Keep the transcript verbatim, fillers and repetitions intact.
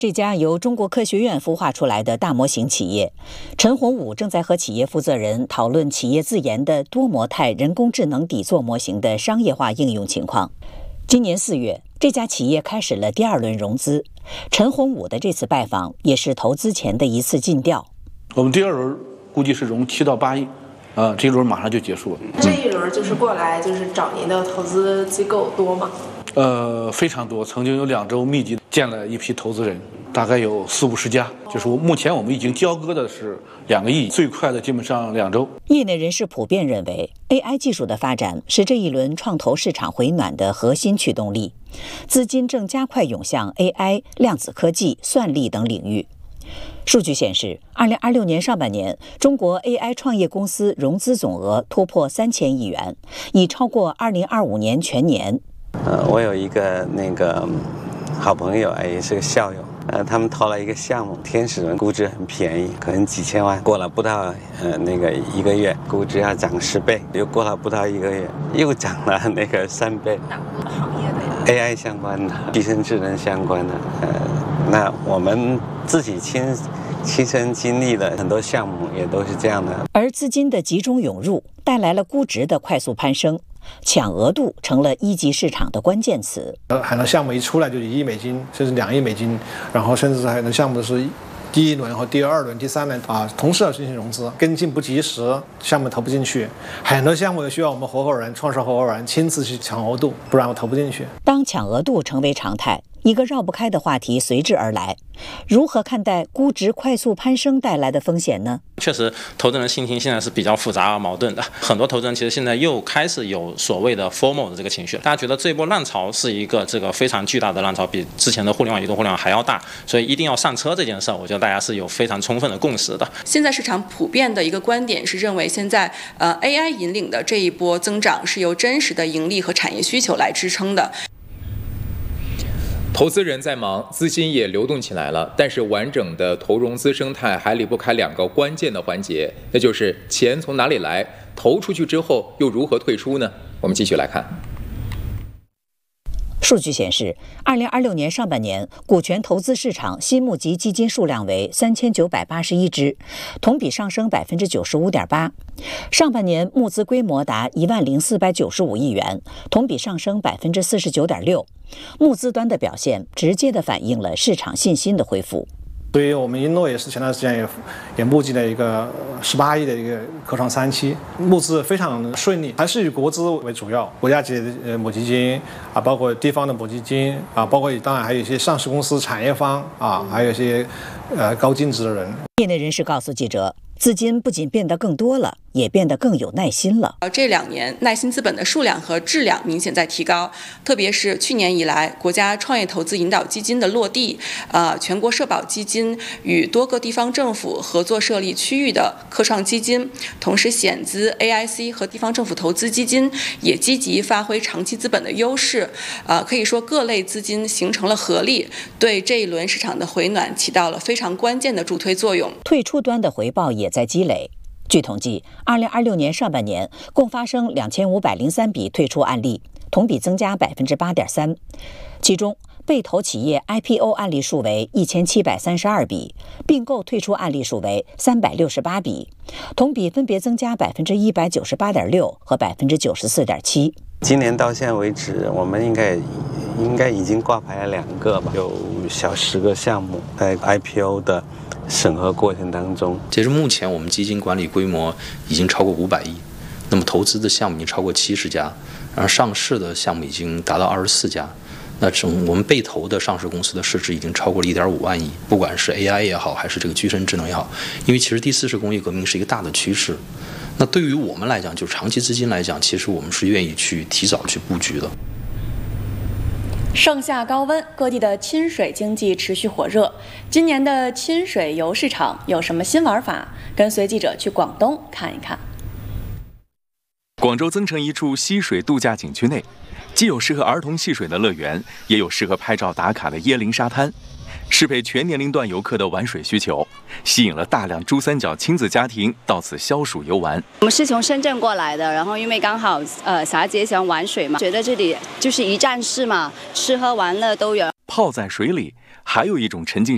这家由中国科学院孵化出来的大模型企业，陈洪武正在和企业负责人讨论企业自研的多模态人工智能底座模型的商业化应用情况。今年四月，这家企业开始了第二轮融资。陈洪武的这次拜访也是投资前的一次尽调。 我们第二轮估计是融七到八亿，啊，这一轮马上就结束了。 这一轮就是过来就是找您的投资机构多吗？ 呃，非常多，曾经有两周密集见了一批投资人，大概有四五十家。就是目前我们已经交割的是两个亿，最快的基本上两周。 业内人士普遍认为 ，A I 技术的发展是这一轮创投市场回暖的核心驱动力，资金正加快涌向 A I、量子科技、算力等领域。数据显示，二零二六年上半年，中国 A I 创业公司融资总额突破三千亿元，已超过二零二五年全年。 呃，我有一个那个好朋友，哎，也是个校友，呃，他们投了一个项目，天使轮，估值很便宜，可能几千万，过了不到呃那个一个月，估值要涨十倍，又过了不到一个月，又涨了那个三倍。 哪个行业的呀 ？A I 相关的，集成智能相关的，呃，那我们自己亲亲身经历的很多项目也都是这样的。 而资金的集中涌入，带来了估值的快速攀升。抢额度成了一级市场的关键词。 呃，很多项目一出来就一亿美金，甚至两亿美金，然后甚至还有的项目是第一轮和第二轮、第三轮啊，同时要进行融资，跟进不及时，项目投不进去。很多项目需要我们合伙人、创始合伙人亲自去抢额度，不然我投不进去。 当抢额度成为常态，一个绕不开的话题随之而来：如何看待估值快速攀升带来的风险呢？ 确实，投资人心情现在是比较复杂而矛盾的。很多投资人其实现在又开始有所谓的 FOMO 的这个情绪，大家觉得这一波浪潮是一个这个非常巨大的浪潮，比之前的互联网、移动互联网还要大，所以一定要上车这件事儿，我觉得大家是有非常充分的共识的。 现在市场普遍的一个观点是认为，现在呃 A I 引领的这一波增长是由真实的盈利和产业需求来支撑的。 投资人在忙，资金也流动起来了，但是完整的投融资生态还离不开两个关键的环节，那就是钱从哪里来，投出去之后又如何退出呢？我们继续来看。 数据显示，二零二六年上半年，股权投资市场新募集基金数量为三千九百八十一只，同比上升百分之九十五点八。上半年募资规模达一万零四百九十五亿元，同比上升百分之四十九点六。募资端的表现直接的反映了市场信心的恢复。 所以我们英诺也是前段时间也也募集了一个十八亿的一个科创三期，募资非常顺利，还是以国资为主要，国家级的呃募基金啊，包括地方的募基金啊，包括当然还有一些上市公司产业方啊，还有一些呃高净值的人。 业内人士告诉记者，资金不仅变得更多了，也变得更有耐心了。 这两年耐心资本的数量和质量明显在提高，特别是去年以来，国家创业投资引导基金的落地，呃，全国社保基金与多个地方政府合作设立区域的科创基金，同时险资 A I C 和地方政府投资基金也积极发挥长期资本的优势，呃，可以说各类资金形成了合力，对这一轮市场的回暖起到了非常关键的助推作用。 退出端的回报也在积累。据统计，二零二六年上半年共发生两千五百零三笔退出案例，同比增加百分之八点三。其中，被投企业 I P O 案例数为一千七百三十二笔，并购退出案例数为三百六十八笔，同比分别增加百分之一百九十八点六和百分之九十四点七。 今年到现在为止，我们应该应该已经挂牌了两个吧，有小十个项目在 I P O 的审核过程当中。 截至目前，我们基金管理规模已经超过五百亿，那么投资的项目已经超过七十家，然后上市的项目已经达到二十四家。那整我们被投的上市公司的市值已经超过了一点五万亿，不管是 A I 也好，还是这个具身智能也好，因为其实第四次工业革命是一个大的趋势。那对于我们来讲，就是长期资金来讲，其实我们是愿意去提早去布局的。 盛夏高温，各地的亲水经济持续火热。今年的亲水游市场有什么新玩法？跟随记者去广东看一看。 广州增城一处溪水度假景区内，既有适合儿童戏水的乐园，也有适合拍照打卡的椰林沙滩，适配全年龄段游客的玩水需求，吸引了大量珠三角亲子家庭到此消暑游玩。 我们是从深圳过来的，然后因为刚好呃小孩子也喜欢玩水嘛，觉得这里就是一站式嘛，吃喝玩乐都有。 泡在水里，还有一种沉浸